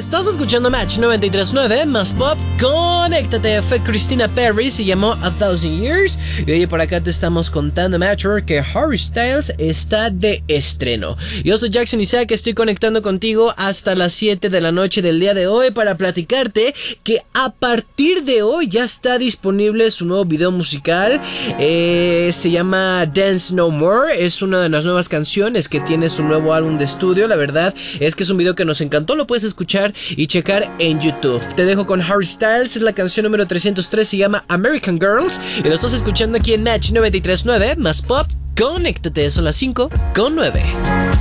Estás escuchando Match 93.9 más pop. Conéctate. Fue Christina Perri, se llamó A Thousand Years. Y oye, por acá te estamos contando, Matchwork, que Harry Styles está de estreno. Yo soy Jackson Isaac, estoy conectando contigo hasta las 7 de la noche del día de hoy para platicarte que a partir de hoy ya está disponible su nuevo video musical. Se llama Dance No More. Es una de las nuevas canciones que tiene su nuevo álbum de estudio. La verdad es que es un video que nos encantó. Lo puedes escuchar y checar en YouTube. Te dejo con Harry Styles. Es la canción número 303. Se llama American Girls. Y lo estás escuchando aquí en Match 93.9 más pop. Conéctate. Son las 5:09.